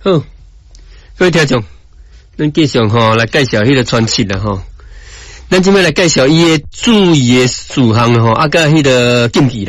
好，各位听众，咱继续来介绍迄个传奇啦咱今摆来介绍伊的注意的事项甲迄个禁忌啦。